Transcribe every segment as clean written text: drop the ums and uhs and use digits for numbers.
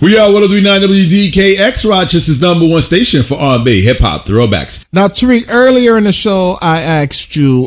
We are 103.9 WDKX, Rochester's number one station for R&B, hip-hop, throwbacks. Now, Tariq, earlier in the show, I asked you,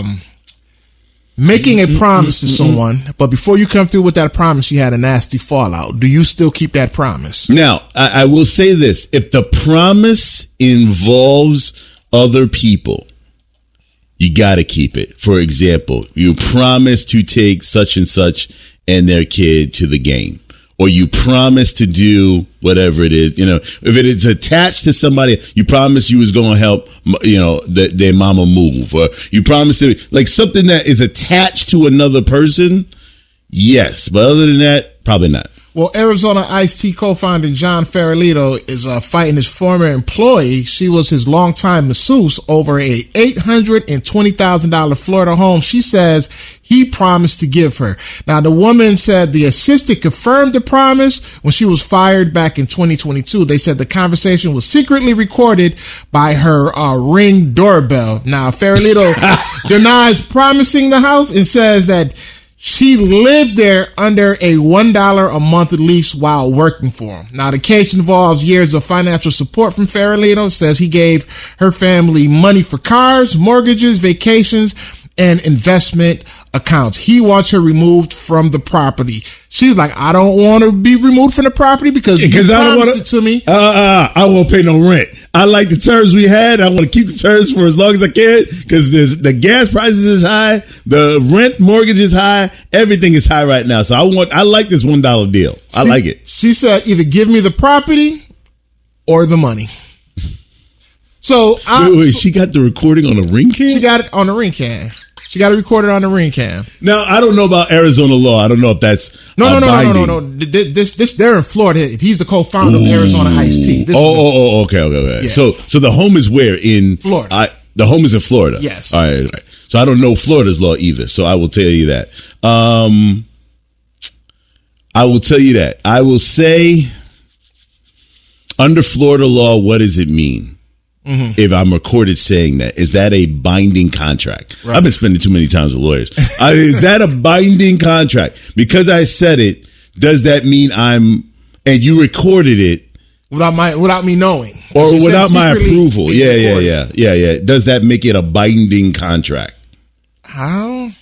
making a promise to someone, but before you come through with that promise, you had a nasty fallout. Do you still keep that promise? Now, I will say this. If the promise involves other people, you got to keep it. For example, you promise to take such and such and their kid to the game. Or you promise to do whatever it is, if it is attached to somebody, you promise you was going to help, their mama move, or you promise to, like, something that is attached to another person. Yes. But other than that, probably not. Well, Arizona Ice-T co-founder John Ferralito is fighting his former employee. She was his longtime masseuse over a $820,000 Florida home she says he promised to give her. Now, the woman said the assistant confirmed the promise when she was fired back in 2022. They said the conversation was secretly recorded by her Ring doorbell. Now, Ferralito denies promising the house and says that she lived there under a $1 a month lease while working for him. Now, the case involves years of financial support from Ferralito. Says he gave her family money for cars, mortgages, vacations, and investment accounts. He wants her removed from the property. She's like, I don't want to be removed from the property because you promised it to me. I won't pay no rent. I like the terms we had. I want to keep the terms for as long as I can because the gas prices is high, the rent mortgage is high, everything is high right now. So I like this $1 deal. I like it. She said, either give me the property or the money. So wait, she got the recording on a Ring cam? She got it on the Ring cam. She got it recorded on the Ring cam. Now, I don't know about Arizona law. I don't know if that's No. This they're in Florida. He's the co-founder of Arizona Ice-T. Okay. Yeah. So the home is where? In Florida. The home is in Florida. Yes. All right. So I don't know Florida's law either. So I will tell you that. I will tell you that. I will say, under Florida law, what does it mean? Mm-hmm. If I'm recorded saying that, is that a binding contract? Right. I've been spending too many times with lawyers. Is that a binding contract? Because I said it, does that mean and you recorded it without me knowing, or without my approval? Yeah. Does that make it a binding contract? I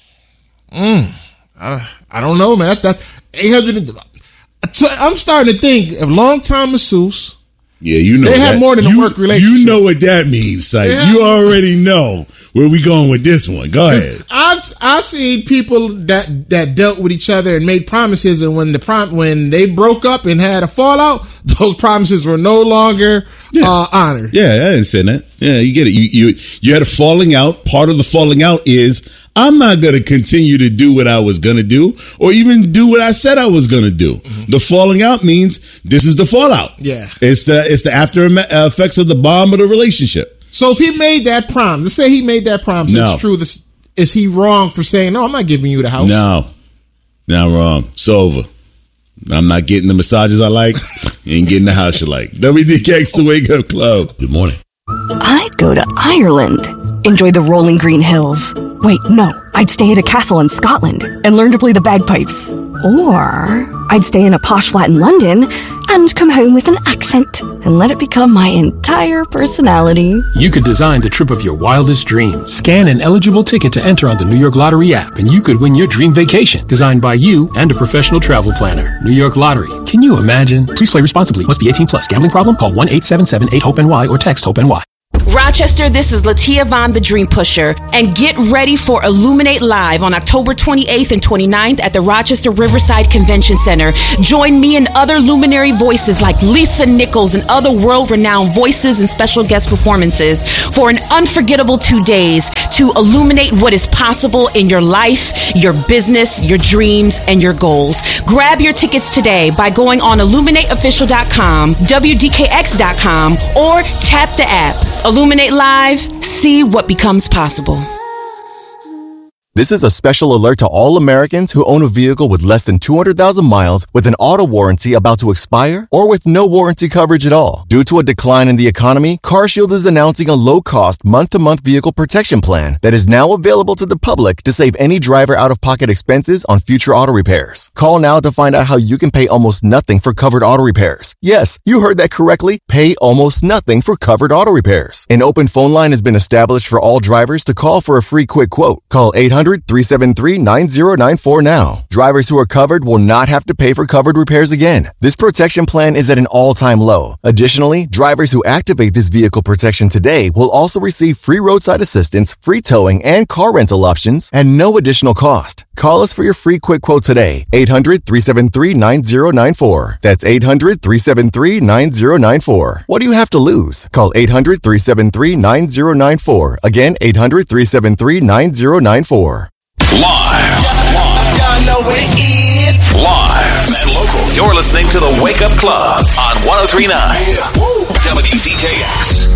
don't know, man. That 800. I'm starting to think of long-time masseuse. Yeah, you know they have more than a work relationship. You know what that means, Sice. Yeah. You already know where we going with this one. Go ahead. I've seen people that dealt with each other and made promises, and when they broke up and had a fallout, those promises were no longer honored. Yeah, I didn't say that. Yeah, you get it. You had a falling out. Part of the falling out is, I'm not going to continue to do what I was going to do or even do what I said I was going to do. Mm-hmm. The falling out means this is the fallout. Yeah. It's the after effects of the bomb of the relationship. So if he made that promise, let's say he made that promise, it's true. Is he wrong for saying, no, I'm not giving you the house? No, not wrong. It's over. I'm not getting the massages I like. Ain't getting the house you like. WDKX, the Wake Up Club. Good morning. I'd go to Ireland. Enjoy the rolling green hills. Wait, no. I'd stay at a castle in Scotland and learn to play the bagpipes. Or I'd stay in a posh flat in London and come home with an accent and let it become my entire personality. You could design the trip of your wildest dreams. Scan an eligible ticket to enter on the New York Lottery app, and you could win your dream vacation, designed by you and a professional travel planner. New York Lottery. Can you imagine? Please play responsibly. Must be 18 plus. Gambling problem? Call 1-877-8-HOPE-NY or text HOPE-NY. Rochester, this is Latia Vaughn, the Dream Pusher, and get ready for Illuminate Live on October 28th and 29th at the Rochester Riverside Convention Center. Join me and other luminary voices like Lisa Nichols and other world-renowned voices and special guest performances for an unforgettable 2 days to illuminate what is possible in your life, your business, your dreams, and your goals. Grab your tickets today by going on illuminateofficial.com, WDKX.com, or tap the app. Illuminate Live, see what becomes possible. This is a special alert to all Americans who own a vehicle with less than 200,000 miles with an auto warranty about to expire or with no warranty coverage at all. Due to a decline in the economy, CarShield is announcing a low-cost month-to-month vehicle protection plan that is now available to the public to save any driver out-of-pocket expenses on future auto repairs. Call now to find out how you can pay almost nothing for covered auto repairs. Yes, you heard that correctly. Pay almost nothing for covered auto repairs. An open phone line has been established for all drivers to call for a free quick quote. Call 800-373-9094 now. Drivers who are covered will not have to pay for covered repairs again. This protection plan is at an all-time low. Additionally, drivers who activate this vehicle protection today will also receive free roadside assistance, free towing, and car rental options at no additional cost. Call us for your free quick quote today. 800-373-9094. That's 800-373-9094. What do you have to lose? Call 800-373-9094. Again, 800-373-9094. Live. Y'all know what it is. Live and local. You're listening to the Wake Up Club on 103.9 WTKX.